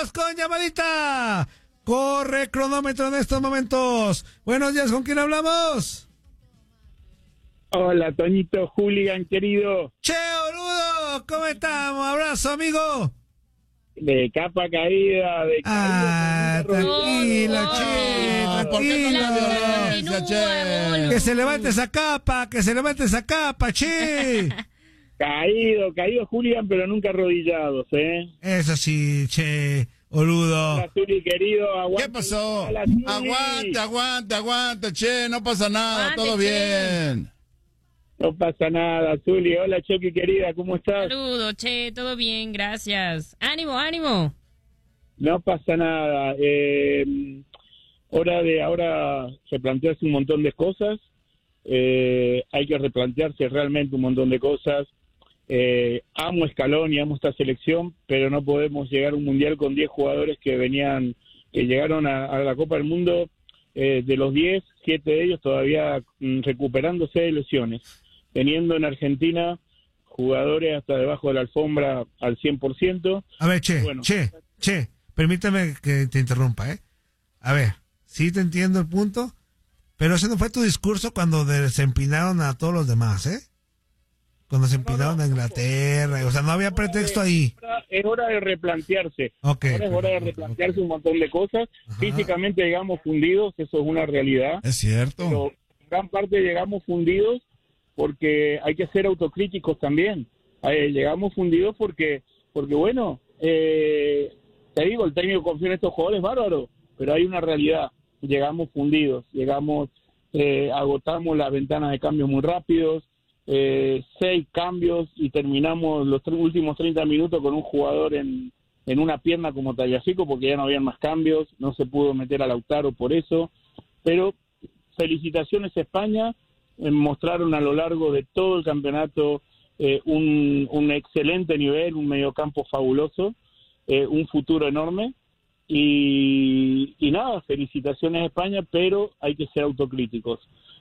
Vamos con llamadita. Corre cronómetro en estos momentos. Buenos días, ¿con quién hablamos? Hola, Toñito Hooligan, querido. Che, boludo, ¿cómo estamos? Abrazo, amigo. De capa caída, de tranquilo, che, tranquilo. Que se levante esa capa, che. Caído, Hooligan, pero nunca arrodillados, ¿eh? Eso sí, che, boludo. Hola, Zuli, querido, aguanta. ¿Qué pasó? Hola, Aguanta, che, no pasa nada, todo bien. No pasa nada, Zuli. Hola, Chucky, querida, ¿cómo estás? Saludos, che, todo bien, gracias. Ánimo. No pasa nada. Hora de ahora replantearse un montón de cosas. Hay que replantearse realmente un montón de cosas. Amo Scaloni, amo esta selección, pero no podemos llegar a un mundial con 10 jugadores que llegaron a la Copa del Mundo. De los 10, 7 de ellos todavía recuperándose de lesiones, teniendo en Argentina jugadores hasta debajo de la alfombra al 100%. A ver, che, permítame que te interrumpa, ¿eh? A ver, sí te entiendo el punto, pero ese no fue tu discurso cuando desempinaron a todos los demás, ¿eh? Cuando se empinaron a Inglaterra, o sea, no había pretexto ahí. Es hora de replantearse. Okay, ahora es hora de replantearse un montón de cosas. Ajá. Físicamente llegamos fundidos, eso es una realidad. Es cierto. Pero en gran parte llegamos fundidos porque hay que ser autocríticos también. Llegamos fundidos porque bueno, te digo, el técnico confía en estos jugadores bárbaros, pero hay una realidad. Llegamos fundidos, agotamos las ventanas de cambios muy rápidos. 6 cambios y terminamos los últimos 30 minutos con un jugador en una pierna como Tagliafico porque ya no habían más cambios, no se pudo meter a Lautaro por eso, pero felicitaciones a España, mostraron a lo largo de todo el campeonato un excelente nivel, un mediocampo fabuloso, un futuro enorme y nada, felicitaciones a España, pero hay que ser autocríticos.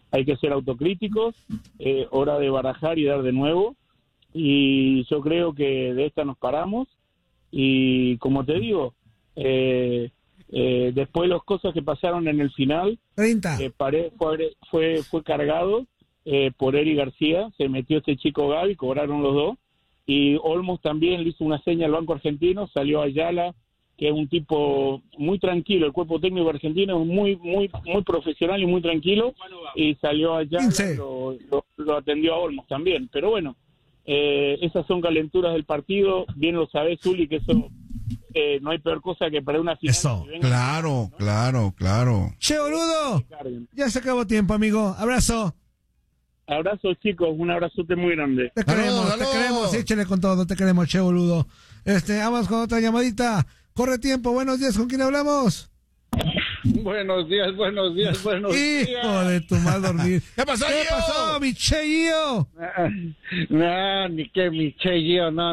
Hora de barajar y dar de nuevo, y yo creo que de esta nos paramos, y como te digo, después de las cosas que pasaron en el final, Paredes fue cargado por Eric García, se metió este chico Gavi, cobraron los dos, y Olmos también le hizo una seña al Banco Argentino, salió Ayala, que es un tipo muy tranquilo, el cuerpo técnico argentino es muy profesional y muy tranquilo, y salió allá, lo atendió a Olmos también, pero bueno, esas son calenturas del partido, bien lo sabés, Zuli, que eso no hay peor cosa que para una final. Eso, claro. Che, boludo, ya se acabó tiempo, amigo, abrazo. Abrazo, chicos, un abrazote muy grande. Te queremos, échale con todo, te queremos, che, boludo. Vamos con otra llamadita. Corre tiempo, buenos días, ¿con quién hablamos? Buenos días. Hijo de tu mal dormir. ¿Qué pasó, mi Che Gio? No, ni que mi Che Gio, no.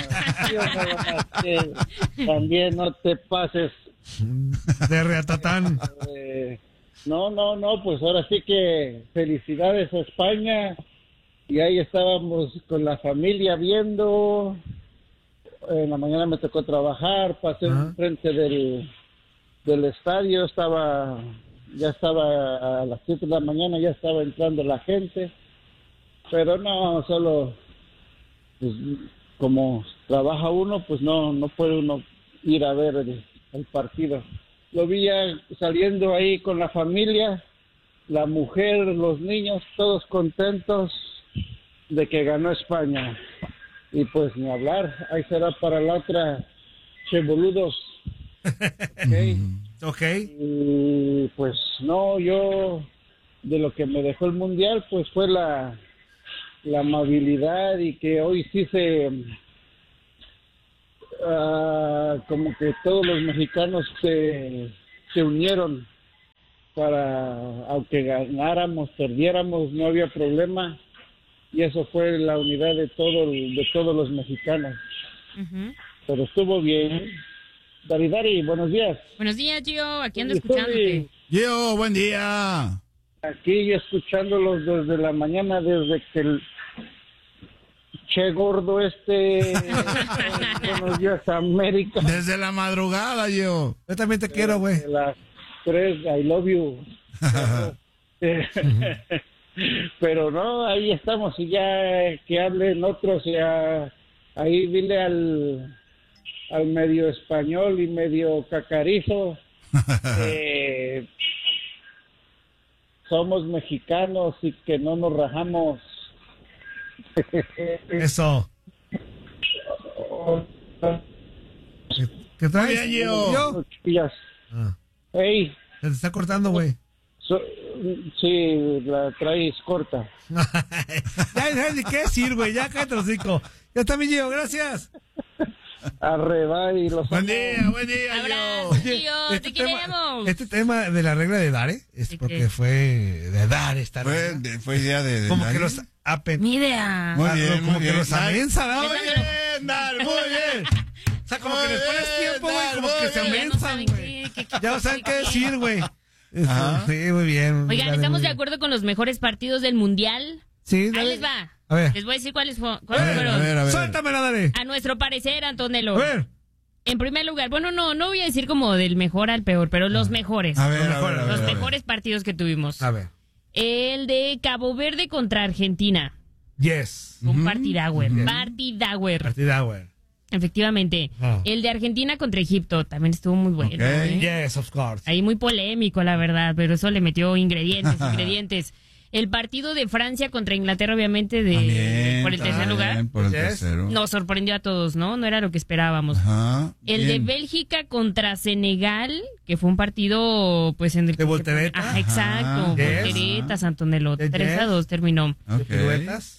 También no te pases. De reatatán. No, pues ahora sí que felicidades a España. Y ahí estábamos con la familia viendo. En la mañana me tocó trabajar, pasé enfrente del estadio, ya estaba a las 7 de la mañana, ya estaba entrando la gente, pero no, solo, pues, como trabaja uno, pues no puede uno ir a ver el partido. Lo vi ya saliendo ahí con la familia, la mujer, los niños, todos contentos de que ganó España. Y pues ni hablar, ahí será para la otra, che boludos. Okay. Y pues no, yo de lo que me dejó el mundial pues fue la amabilidad, y que hoy sí como que todos los mexicanos se unieron para, aunque ganáramos, perdiéramos, no había problema. Y eso fue la unidad de todos los mexicanos. Pero estuvo bien. Dari, buenos días. Buenos días, Gio, aquí ando escuchándote. Gio, buen día. Aquí escuchándolos desde la mañana, desde que Che gordo buenos días América. Desde la madrugada, yo. Yo también te quiero, güey. De las 3, I love you. Pero no, ahí estamos y ya que hablen otros, ya ahí dile al medio español y medio cacarizo somos mexicanos y que no nos rajamos. Eso. ¿Qué traes? Muy bien, yo. Chiquillas. Ah, Hey, se te está cortando, güey. sí, la traes corta. Ya no sabes ni qué decir, güey. Ya cállate los hocico. Ya está mi Gio, gracias. Arreba y los Buen día, Abrazo, yo. tío, te queremos. Este tema de la regla de Dare es ¿De porque qué? fue de dar esta regla. Fue idea de Como que nadie. los apen. Mi idea. Muy bien, como muy que bien. los amensa, ¿no? Muy bien, Dar, muy bien. O sea, como que les pones tiempo, güey, como que se Ya no amensan, saben güey. qué- Ya no saben qué qué- decir, güey. Ajá. Sí, muy bien. Oigan, Dale, ¿estamos muy de bien. acuerdo con los mejores partidos del Mundial? Sí, Ahí dale. les va. A ver. Les voy a decir cuáles A fueron. ver, a ver. Suéltamela, dale. A nuestro parecer, Antonello. A ver. En primer lugar, bueno, no voy a decir como del mejor al peor, pero los mejores. A ver, Los a ver, a ver, Los a ver. mejores partidos que tuvimos. A ver. El de Cabo Verde contra Argentina. Yes. Un partidaguer. Partidaguer. Partida, güey. Efectivamente. Ah. El de Argentina contra Egipto también estuvo muy bueno. Ok. ¿eh? Yes, of course. Ahí muy polémico, la verdad, pero eso le metió ingredientes. El partido de Francia contra Inglaterra, obviamente, También, por el tercer también, lugar. Por el Yes. tercero. Nos sorprendió a todos, ¿no? No era lo que esperábamos. Ajá. El bien. de Bélgica contra Senegal, que fue un partido, pues, en el ¿De voltereta? Ajá, exacto. Yes. Volteretas, Antonello. Yes. 3-2 terminó. ¿De Ok. piruetas?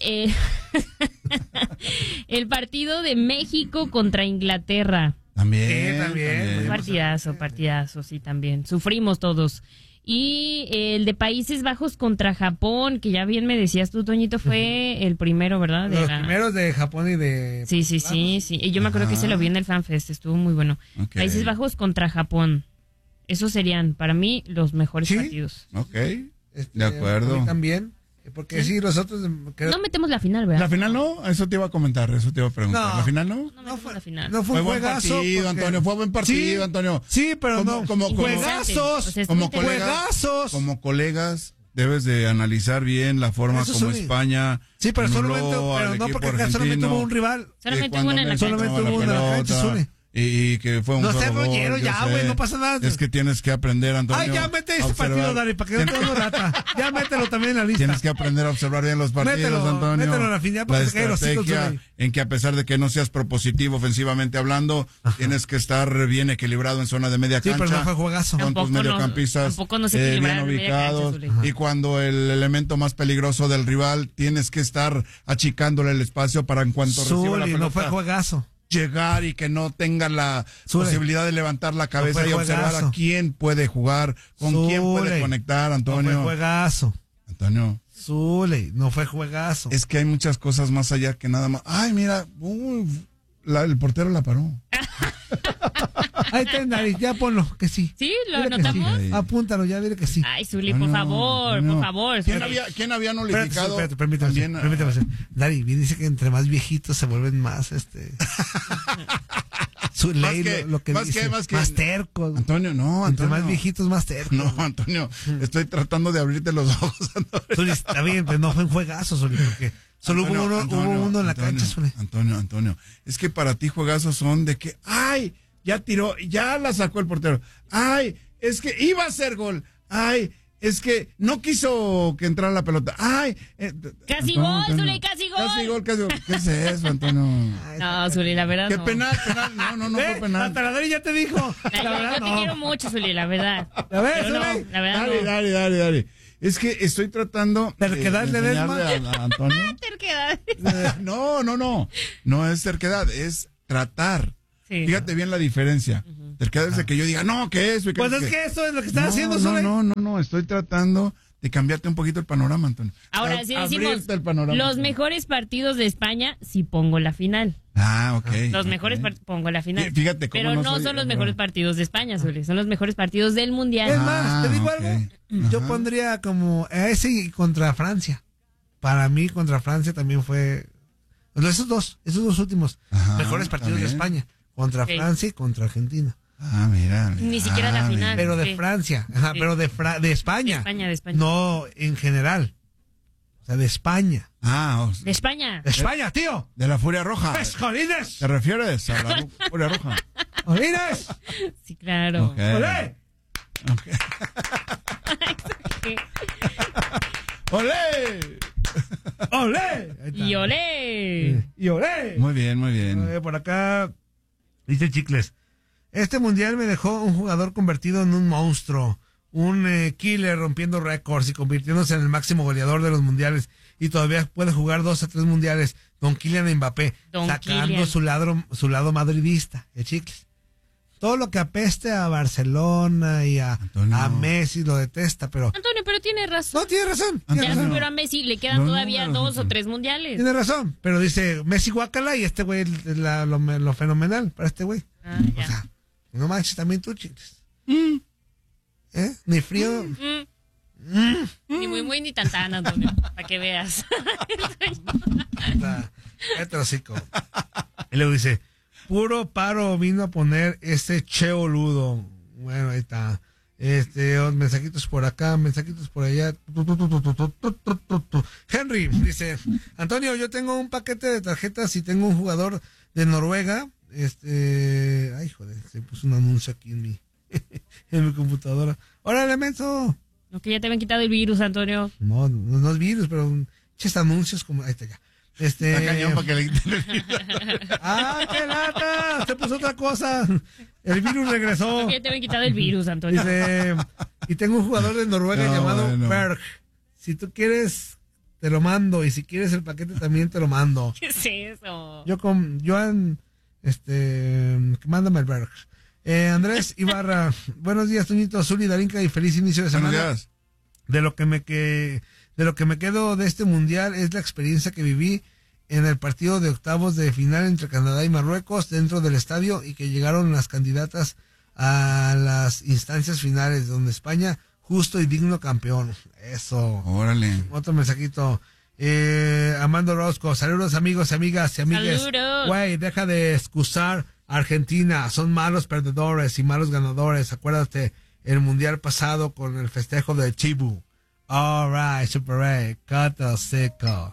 El partido de México contra Inglaterra. También. Sí, también. Partidazo, sí, también. Sufrimos todos. Y el de Países Bajos contra Japón, que ya bien me decías tú, Toñito, fue el primero, ¿verdad? De Los la- primeros de Japón y de... Sí. Y yo me acuerdo que se lo vi en el FanFest, estuvo muy bueno. Ok. Países Bajos contra Japón. Esos serían, para mí, los mejores ¿Sí? partidos. Ok. Este, De acuerdo. a mí también. Porque sí, los otros... creo- No metemos la final, ¿verdad? ¿La final no? Eso te iba a comentar, eso te iba a preguntar. No. ¿La final no? No metemos la final. No fue Fue un buen juegazo. partido, porque- Antonio. Fue buen partido, Sí, Antonio. Sí, pero no. como- juegazos. O sea, Como estuvo colega- Juegazos. Como colegas, debes de analizar bien la forma Eso como sí. España. Sí, pero anuló solamente, pero al no equipo porque acá solamente argentino. hubo un rival. Solamente cuando una en la Messi cancha. Solamente tomaba hubo una en la cancha, pelota, Zuli. y que fue un No solo seas gol, rollero yo ya, sé. güey, no pasa nada. Es que tienes que aprender, Antonio. Ay, ya mete a ese observar. partido, Dani, para que no te Tienes- dando lata. Ya mételo también en la lista. Tienes que aprender a observar bien los partidos, Mételo, Antonio. mételo a la final para la que se caigan los hijos, estrategia Zuli. en que a pesar de que no seas propositivo ofensivamente hablando, tienes que estar bien equilibrado en zona de media Sí, cancha. pero no fue juegazo. Con tus Tampoco no- mediocampistas tampoco no se bien equilibraron en media cancha, ubicados. Zuli. Y cuando el elemento más peligroso del rival, tienes que estar achicándole el espacio para en cuanto reciba la Zuli, pelota. no fue juegazo. Llegar y que no tenga la Zule. posibilidad de levantar la cabeza fue y observar juegazo. a quién puede jugar, con quién puede Zule. conectar, No Antonio. fue juegazo. Antonio, Zuli, no fue juegazo. es que hay muchas cosas más allá que nada más. Ay, mira, el portero la paró. Ahí está, Dani, ya ponlo, que sí. ¿Sí? ¿Lo Dile que anotamos? sí. Apúntalo, ya dile que sí. Ay, Zuli, por favor, Antonio. por favor. ¿Quién Zuli. quién había Espérate, nulificado? espérate, permítame. También, Permítame. Dani, bien dice que entre más viejitos se vuelven más, su ley, que- lo que más dice, que- más que- más tercos. Antonio, no, Entre Antonio. más viejitos, más tercos. No, Antonio, estoy tratando de abrirte los ojos, Antonio. Zuli, está bien, pero no fue un juegazo, Zuli, porque solo Antonio, hubo uno en la Antonio, cancha, Zuli. Antonio, es que para ti juegazos son de que, ay, ya tiró, ya la sacó el portero. Ay, es que iba a hacer gol. Ay, es que no quiso que entrara la pelota. Ay, Casi Antonio, gol, Antonio. Zuli, casi gol. Casi gol. ¿Qué es eso, Antonio? No, Zuli, la verdad ¿Qué no. penal? No fue penal. Hasta la Dani ya te dijo. Ay, La verdad, yo te no. quiero mucho, Zuli, la verdad. A ver, Pero no, Zuli. la verdad no. Dale. Es que estoy tratando ¿Terquedad de enseñarle a Antonio. Terquedad. No. No es terquedad, es tratar. Sí. Fíjate bien la diferencia. Terquedad es de que yo diga, no, ¿qué es? Pues es que eso es lo que estás haciendo, Zuli. No, estoy tratando de cambiarte un poquito el panorama, Antonio. Ahora, si decimos Abrirte el panorama, los Antonio. mejores partidos de España, sí pongo la final. Ah, ok. Los ok. mejores pongo la final. Fíjate cómo Pero no no soy- son los no. mejores partidos de España, Zuli, son los mejores partidos del Mundial. Es más, te digo ok. algo. Yo Ajá. pondría como a ese y contra Francia. Para mí, contra Francia también fue Esos dos últimos Ajá, mejores partidos de también. España. Contra Ok. Francia y contra Argentina. Mira. Ni siquiera la final. Pero de Sí. Francia, ajá, Sí. pero de España. De España. No en general. O sea, de España. De España. ¡De España, tío! De la Furia Roja. ¡Es Jolines! ¿Te refieres a la Furia Roja? ¡Jolines! Sí, claro. Ok. ¡Olé! ¡Olé! ¡Olé! Ahí está. Y olé. ¡Y olé! Muy bien. Por acá dice Chicles. Este mundial me dejó un jugador convertido en un monstruo. Un killer rompiendo récords y convirtiéndose en el máximo goleador de los mundiales. Y todavía puede jugar 2 a 3 mundiales. Don Kylian Mbappé. Don Sacando Kylian. su lado madridista. El Chicles. Todo lo que apeste a Barcelona y Antonio. a Messi lo detesta, pero... Antonio, pero tiene razón. No, tiene razón. Antonio. Tiene Ya, razón. pero a Messi le quedan No, todavía no, 2 no. o 3 mundiales. Tiene razón, pero dice Messi guácala y este güey lo fenomenal para este güey. Ah, O ya. sea, no manches también tú, Chicles. Ni frío. Ni muy ni tan, Antonio, para que veas. Cállate el hocico. Y luego dice, puro paro vino a poner ese Cheo Ludo. Bueno, ahí está. Mensajitos por acá, mensajitos por allá. Henry dice, Antonio, yo tengo un paquete de tarjetas y tengo un jugador de Noruega. Ay, joder, se puso un anuncio aquí en mi computadora. ¡Órale, menso! No, que ya te habían quitado el virus, Antonio. No es virus, pero muchos anuncios como... Ahí está ya. Está cañón para que le quiten el virus. ¡Ah, qué lata! Se puso otra cosa. El virus regresó. No, que ya te habían quitado el virus, Antonio. Dice, y tengo un jugador de Noruega No, llamado bueno. Berg. Si tú quieres, te lo mando. Y si quieres el paquete, también te lo mando. ¿Qué es eso? Joan, mándame el Berg. Andrés Ibarra, buenos días, Toñito, Azul y Darinka, y feliz inicio de Buenos semana. días. De lo que me quedo de este mundial es la experiencia que viví en el partido de octavos de final entre Canadá y Marruecos dentro del estadio y que llegaron las candidatas a las instancias finales donde España justo y digno campeón. Eso. Órale. Otro mensajito. Amando Rosco, saludos amigos, amigas y amigues. Saludos. Güey, deja de excusar a Argentina, son malos perdedores y malos ganadores. Acuérdate el mundial pasado con el festejo de Chibu. Alright, super Cata seco.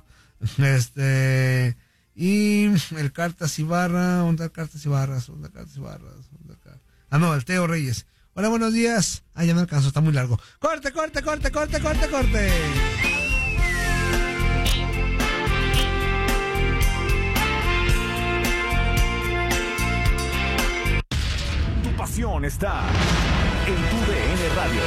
Y el Cartas Ibarra, ¿dónde está Cartas Ibarra? Ah, no, el Teo Reyes. Hola, buenos días. Ah, ya no alcanzó, está muy largo. Corte. Tu pasión está en tu DN Radio.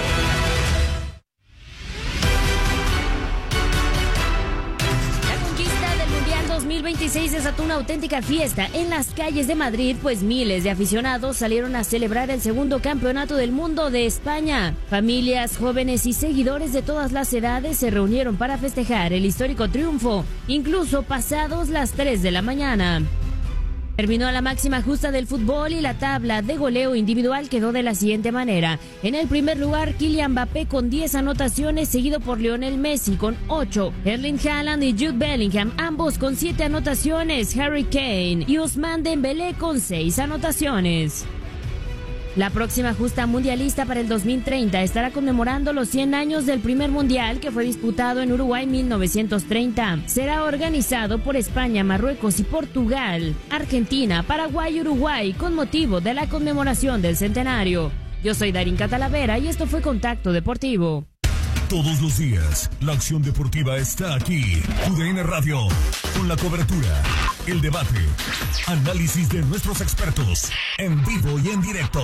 La conquista del Mundial 2026 desató una auténtica fiesta en las calles de Madrid, pues miles de aficionados salieron a celebrar el segundo campeonato del mundo de España. Familias, jóvenes y seguidores de todas las edades se reunieron para festejar el histórico triunfo, incluso pasados las 3 de la mañana. Terminó la máxima justa del fútbol y la tabla de goleo individual quedó de la siguiente manera. En el primer lugar, Kylian Mbappé con 10 anotaciones, seguido por Lionel Messi con 8, Erling Haaland y Jude Bellingham, ambos con 7 anotaciones, Harry Kane y Ousmane Dembélé con 6 anotaciones. La próxima justa mundialista para el 2030 estará conmemorando los 100 años del primer mundial que fue disputado en Uruguay 1930. Será organizado por España, Marruecos y Portugal, Argentina, Paraguay y Uruguay con motivo de la conmemoración del centenario. Yo soy Darinka Talavera y esto fue Contacto Deportivo. Todos los días, la acción deportiva está aquí. UDN Radio, con la cobertura, el debate, análisis de nuestros expertos, en vivo y en directo.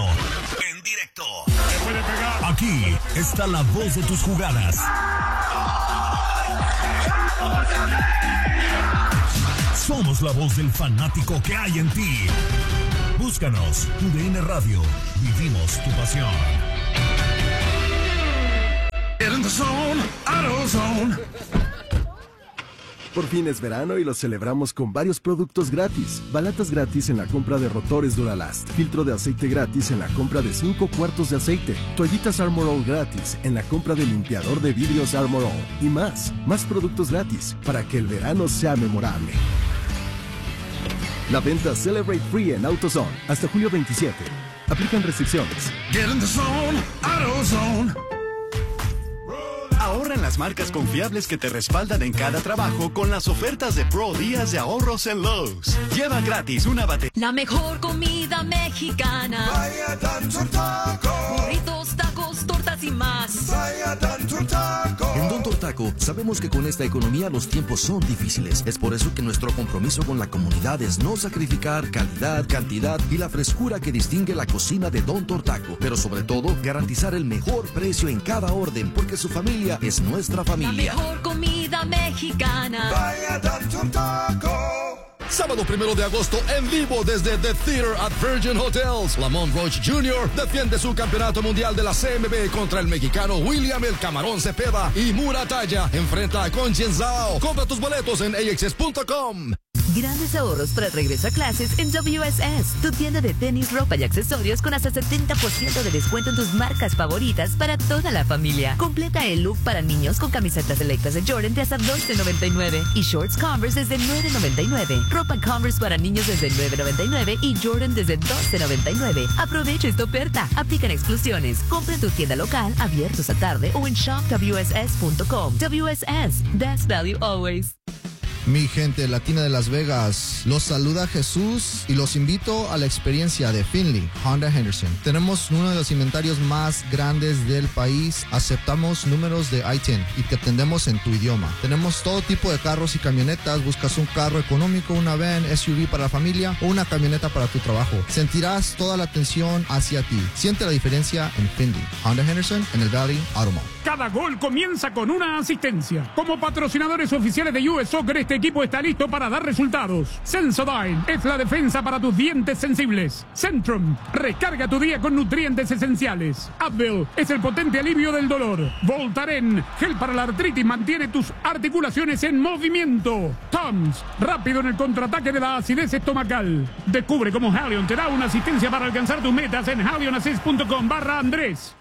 Aquí está la voz de tus jugadas. Somos la voz del fanático que hay en ti. Búscanos, UDN Radio, vivimos tu pasión. Por fin es verano y lo celebramos con varios productos gratis. Balatas gratis en la compra de rotores Duralast. Filtro de aceite gratis en la compra de 5 cuartos de aceite. Toallitas Armor All gratis en la compra de limpiador de vidrios Armor All. Y más productos gratis para que el verano sea memorable. La venta Celebrate Free en AutoZone hasta julio 27. Aplican restricciones. Get in the zone, AutoZone. Ahorra en las marcas confiables que te respaldan en cada trabajo con las ofertas de Pro Días de ahorros en Lowe's. Lleva gratis una batería. La mejor comida mexicana. Vaya Don Taco. Burritos, tacos, tortas y más. Vaya Don Taco. En Don Taco sabemos que con esta economía los tiempos son difíciles. Es por eso que nuestro compromiso con la comunidad es no sacrificar calidad, cantidad y la frescura que distingue la cocina de Don Taco. Pero sobre todo, garantizar el mejor precio en cada orden, porque su familia es nuestra familia. La mejor comida mexicana. Vaya Don Taco. Sábado 1 de agosto en vivo desde The Theater at Virgin Hotels. Lamont Roach Jr. defiende su campeonato mundial de la CMB contra el mexicano William El Camarón Cepeda y Muratalla enfrenta a Conchenzao. Compra tus boletos en axs.com. Grandes ahorros para el regreso a clases en WSS, tu tienda de tenis, ropa y accesorios con hasta 70% de descuento en tus marcas favoritas para toda la familia. Completa el look para niños con camisetas selectas de Jordan de hasta $12.99 y shorts Converse desde $9.99. Ropa Converse para niños desde $9.99 y Jordan desde $12.99. Aprovecha esta oferta. Aplican exclusiones. Compra en tu tienda local, abiertos a tarde o en shopwss.com. WSS, best value always. Mi gente latina de Las Vegas, los saluda Jesús y los invito a la experiencia de Finley Honda Henderson. Tenemos uno de los inventarios más grandes del país. Aceptamos números de I-10 y te atendemos en tu idioma. Tenemos todo tipo de carros y camionetas. Buscas un carro económico, una van, SUV para la familia o una camioneta para tu trabajo. Sentirás toda la atención hacia ti. Siente la diferencia en Finley Honda Henderson en el Valley Auto Mall. Cada gol comienza con una asistencia. Como patrocinadores oficiales de US Soccer, este equipo está listo para dar resultados. Sensodyne es la defensa para tus dientes sensibles. Centrum, recarga tu día con nutrientes esenciales. Advil es el potente alivio del dolor. Voltaren, gel para la artritis, mantiene tus articulaciones en movimiento. Tums, rápido en el contraataque de la acidez estomacal. Descubre cómo Halion te da una asistencia para alcanzar tus metas en halionassist.com/Andrés.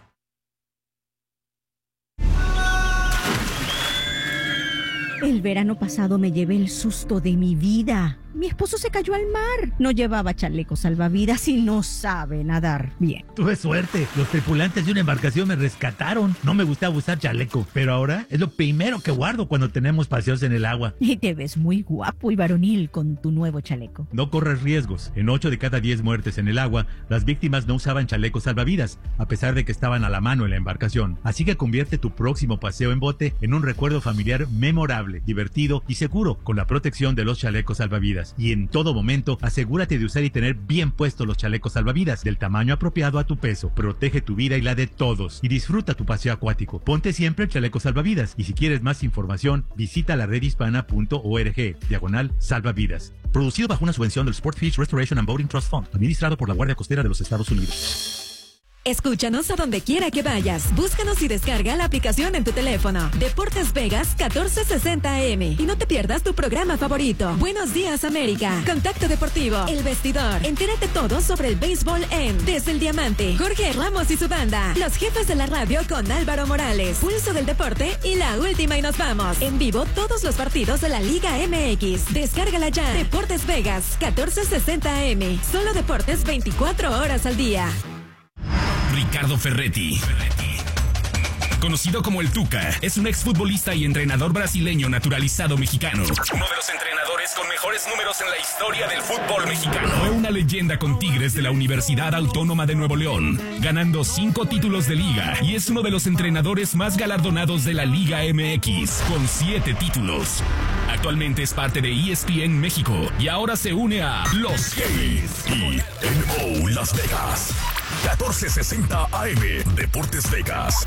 El verano pasado me llevé el susto de mi vida. Mi esposo se cayó al mar. No llevaba chaleco salvavidas y no sabe nadar bien. Tuve suerte. Los tripulantes de una embarcación me rescataron. No me gustaba usar chaleco, pero ahora es lo primero que guardo cuando tenemos paseos en el agua. Y te ves muy guapo y varonil con tu nuevo chaleco. No corres riesgos. En 8 de cada 10 muertes en el agua, las víctimas no usaban chalecos salvavidas, a pesar de que estaban a la mano en la embarcación. Así que convierte tu próximo paseo en bote en un recuerdo familiar memorable, divertido y seguro con la protección de los chalecos salvavidas. Y en todo momento, asegúrate de usar y tener bien puestos los chalecos salvavidas del tamaño apropiado a tu peso. Protege tu vida y la de todos y disfruta tu paseo acuático. Ponte siempre el chaleco salvavidas y si quieres más información, visita la redhispana.org/salvavidas. Producido bajo una subvención del Sportfish Restoration and Boating Trust Fund, administrado por la Guardia Costera de los Estados Unidos. Escúchanos a donde quiera que vayas. Búscanos y descarga la aplicación en tu teléfono. Deportes Vegas 1460 AM. Y no te pierdas tu programa favorito. Buenos Días América. Contacto Deportivo. El Vestidor. Entérate todo sobre el béisbol en Desde el Diamante. Jorge Ramos y su banda. Los Jefes de la Radio con Álvaro Morales. Pulso del Deporte y La Última y Nos Vamos. En vivo todos los partidos de la Liga MX. Descárgala ya. Deportes Vegas 1460 AM. Solo deportes 24 horas al día. Ricardo Ferretti, conocido como el Tuca, es un exfutbolista y entrenador brasileño naturalizado mexicano. Uno de los entrenadores con mejores números en la historia del fútbol mexicano. Fue una leyenda con Tigres de la Universidad Autónoma de Nuevo León, ganando 5 títulos de liga y es uno de los entrenadores más galardonados de la Liga MX, con 7 títulos. Actualmente es parte de ESPN México y ahora se une a los KINO Las Vegas. 1460 AM, Deportes Vegas.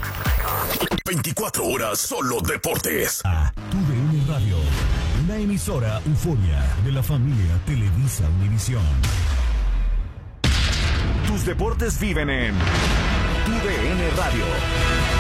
24 horas solo deportes. TUDN Radio, una emisora euforia de la familia Televisa Univisión. Tus deportes viven en TUDN Radio.